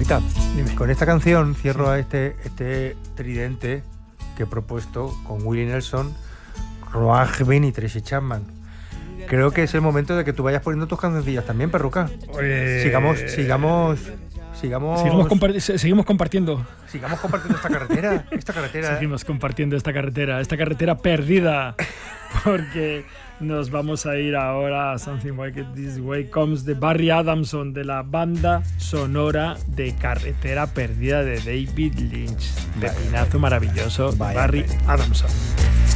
Rufita, Dime. con esta canción cierro a este tridente que he propuesto con Willie Nelson, Rohan Gbin y Tracy Chapman. Creo que es el momento de que tú vayas poniendo tus cancioncillas también, perruca. Sigamos compartiendo. Sigamos compartiendo esta carretera. Seguimos compartiendo esta carretera perdida. Porque nos vamos a ir ahora a Something Like It This Way Comes de Barry Adamson, de la banda sonora de Carretera Perdida de David Lynch. Pepinazo maravilloso, Barry Adamson.